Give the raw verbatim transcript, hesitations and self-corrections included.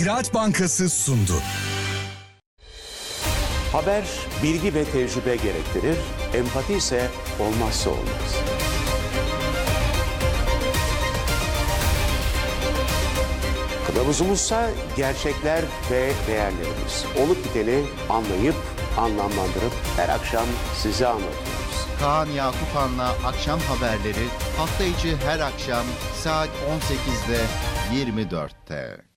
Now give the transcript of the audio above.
Ziraat Bankası sundu. Haber bilgi ve tecrübe gerektirir, empati ise olmazsa olmaz. Kılavuzumuzsa gerçekler ve değerlerimiz. Olup biteni anlayıp, anlamlandırıp her akşam size anlatıyoruz. Kaan Yakupan'la akşam haberleri hafta içi her akşam saat on sekizde yirmi dörtte.